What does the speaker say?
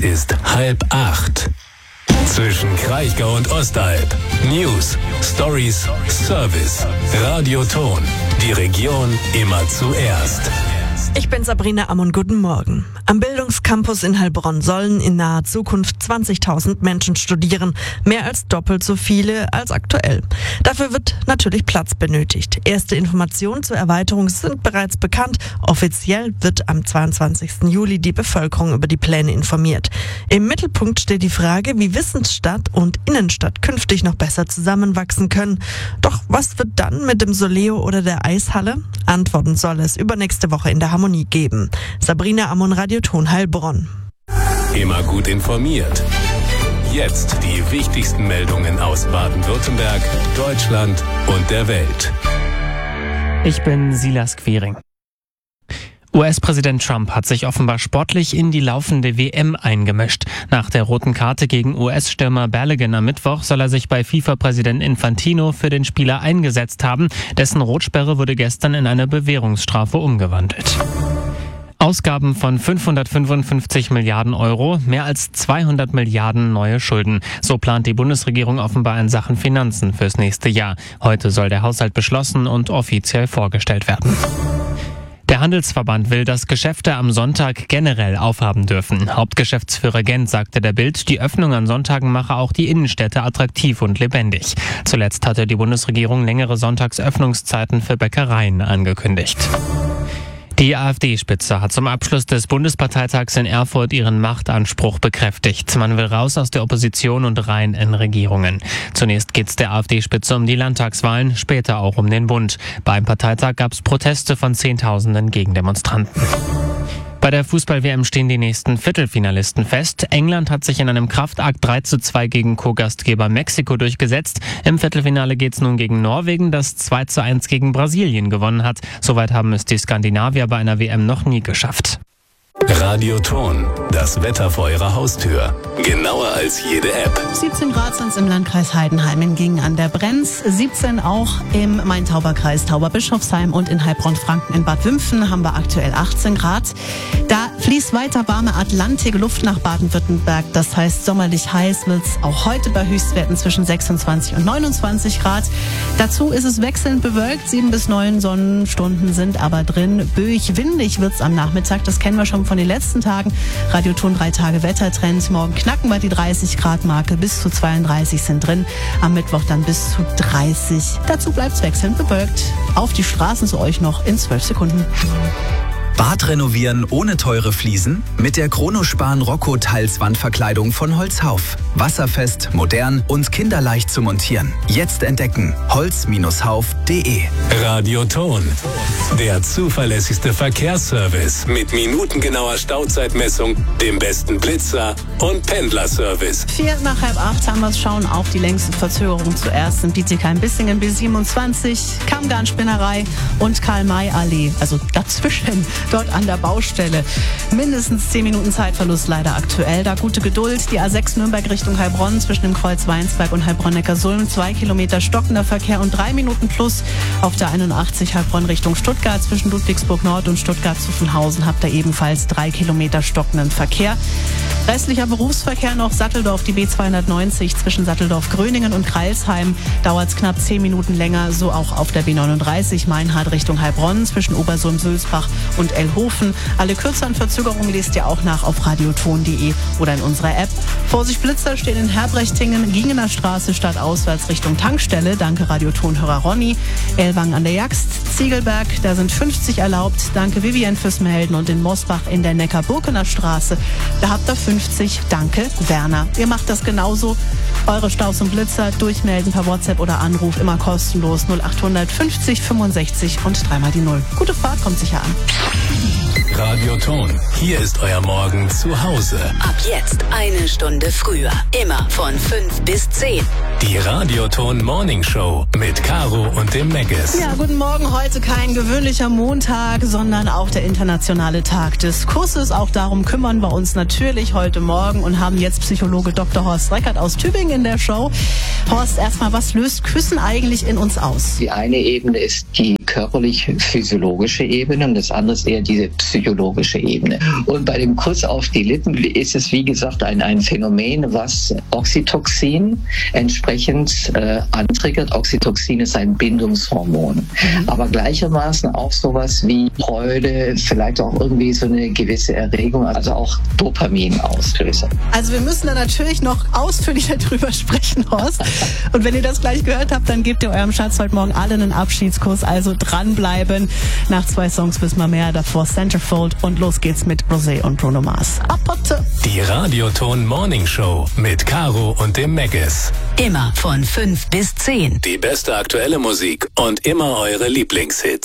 ist 7:30. Zwischen Kraichgau und Ostalb. News, Stories, Service. Radioton. Die Region immer zuerst. Ich bin Sabrina Ammon, guten Morgen. Am Bildungscampus in Heilbronn sollen in naher Zukunft 20.000 Menschen studieren. Mehr als doppelt so viele als aktuell. Dafür wird natürlich Platz benötigt. Erste Informationen zur Erweiterung sind bereits bekannt. Offiziell wird am 22. Juli die Bevölkerung über die Pläne informiert. Im Mittelpunkt steht die Frage, wie Wissensstadt und Innenstadt künftig noch besser zusammenwachsen können. Doch was wird dann mit dem Soleo oder der Eishalle? Antworten soll es übernächste Woche in der Harmonie geben. Sabrina Ammon, Radioton Heilbronn. Immer gut informiert. Jetzt die wichtigsten Meldungen aus Baden-Württemberg, Deutschland und der Welt. Ich bin Silas Quiring. US-Präsident Trump hat sich offenbar sportlich in die laufende WM eingemischt. Nach der roten Karte gegen US-Stürmer Balogun am Mittwoch soll er sich bei FIFA-Präsident Infantino für den Spieler eingesetzt haben. Dessen Rotsperre wurde gestern in eine Bewährungsstrafe umgewandelt. Ausgaben von 555 Milliarden Euro, mehr als 200 Milliarden neue Schulden. So plant die Bundesregierung offenbar in Sachen Finanzen fürs nächste Jahr. Heute soll der Haushalt beschlossen und offiziell vorgestellt werden. Der Handelsverband will, dass Geschäfte am Sonntag generell aufhaben dürfen. Hauptgeschäftsführer Gent sagte der Bild, die Öffnung an Sonntagen mache auch die Innenstädte attraktiv und lebendig. Zuletzt hatte die Bundesregierung längere Sonntagsöffnungszeiten für Bäckereien angekündigt. Die AfD-Spitze hat zum Abschluss des Bundesparteitags in Erfurt ihren Machtanspruch bekräftigt. Man will raus aus der Opposition und rein in Regierungen. Zunächst geht's der AfD-Spitze um die Landtagswahlen, später auch um den Bund. Beim Parteitag gab's Proteste von Zehntausenden Gegendemonstranten. Bei der Fußball-WM stehen die nächsten Viertelfinalisten fest. England hat sich in einem Kraftakt 3:2 gegen Co-Gastgeber Mexiko durchgesetzt. Im Viertelfinale geht's nun gegen Norwegen, das 2:1 gegen Brasilien gewonnen hat. Soweit haben es die Skandinavier bei einer WM noch nie geschafft. Radioton, das Wetter vor Ihrer Haustür. Genauer als jede App. 17 Grad sind es im Landkreis Heidenheim in Gingen an der Brenz. 17 auch im Main-Tauber-Kreis Tauberbischofsheim und in Heilbronn-Franken in Bad Wimpfen haben wir aktuell 18 Grad. Da fließt weiter warme Atlantikluft nach Baden-Württemberg. Das heißt, sommerlich heiß wird es auch heute bei Höchstwerten zwischen 26 und 29 Grad. Dazu ist es wechselnd bewölkt. 7 bis 9 Sonnenstunden sind aber drin. Böig, windig wird es am Nachmittag. Das kennen wir schon von den letzten Tagen. Radioton 3 Tage Wettertrend. Morgen knacken wir die 30 Grad Marke. Bis zu 32 sind drin. Am Mittwoch dann bis zu 30. Dazu bleibt es wechselnd bewölkt. Auf die Straßen zu euch noch in 12 Sekunden. Bad renovieren ohne teure Fliesen? Mit der Chronospan Rocco Teilswandverkleidung von Holzhauf. Wasserfest, modern und kinderleicht zu montieren. Jetzt entdecken. holz-hauf.de. Radioton, der zuverlässigste Verkehrsservice mit minutengenauer Stauzeitmessung, dem besten Blitzer und Pendlerservice. 7:45 haben wir es. Schauen auf die längste Verzögerung zuerst in Bietigheim-Bissingen bis 27, Kammgarn-Spinnerei und Karl-May-Allee, also dazwischen, dort an der Baustelle. Mindestens 10 Minuten Zeitverlust leider aktuell. Da gute Geduld. Die A6 Nürnberg Richtung Heilbronn zwischen dem Kreuz Weinsberg und Heilbronn-Neckarsulm. 2 Kilometer stockender Verkehr und 3 Minuten plus auf der 81 Heilbronn Richtung Stuttgart. Zwischen Ludwigsburg Nord und Stuttgart-Zuffenhausen habt ihr ebenfalls 3 Kilometer stockenden Verkehr. Restlicher Berufsverkehr noch Satteldorf, die B290 zwischen Satteldorf-Gröningen und Kreilsheim. Dauert es knapp 10 Minuten länger. So auch auf der B39 Meinhard Richtung Heilbronn zwischen Obersulm-Sülzbach und Elhofen. Alle kürzeren Verzögerungen lest ihr auch nach auf radioton.de oder in unserer App. Vorsicht Blitzer stehen in Herbrechtingen, Gingener Straße stadtauswärts Richtung Tankstelle. Danke Radiotonhörer Ronny. Elwang an der Jagst, Ziegelberg, da sind 50 erlaubt. Danke Vivian fürs Melden. Und in Mosbach in der Neckar-Burkener Straße, da habt ihr 50. Danke Werner. Ihr macht das genauso. Eure Staus und Blitzer durchmelden per WhatsApp oder Anruf, immer kostenlos 0800 50 65 und 3 mal die 0. Gute Fahrt, kommt sicher an. Radioton, hier ist euer Morgen zu Hause. Ab jetzt 1 Stunde früher. Immer von 5 bis 10. Die Radioton Morning Show mit Caro und dem Meggis. Ja, guten Morgen. Heute kein gewöhnlicher Montag, sondern auch der internationale Tag des Kusses. Auch darum kümmern wir uns natürlich heute Morgen und haben jetzt Psychologe Dr. Horst Reckert aus Tübingen in der Show. Horst, erstmal, was löst Küssen eigentlich in uns aus? Die eine Ebene ist die körperlich-physiologische Ebene und das andere ist eher diese psychologische psychologische Ebene. Und bei dem Kuss auf die Lippen ist es, wie gesagt, ein Phänomen, was Oxytocin entsprechend antriggert. Oxytocin ist ein Bindungshormon. Aber gleichermaßen auch sowas wie Freude, vielleicht auch irgendwie so eine gewisse Erregung, also auch Dopaminauslöser. Also wir müssen da natürlich noch ausführlicher drüber sprechen, Horst. Und wenn ihr das gleich gehört habt, dann gebt ihr eurem Schatz heute Morgen alle einen Abschiedskuss. Also dranbleiben. Nach 2 Songs wissen wir mehr. Davor Centerfold und los geht's mit Rosé und Bruno Mars. Apote! Die Radioton Morning Show mit Caro und dem Meggis. Immer von 5 bis 10. Die beste aktuelle Musik und immer eure Lieblingshits.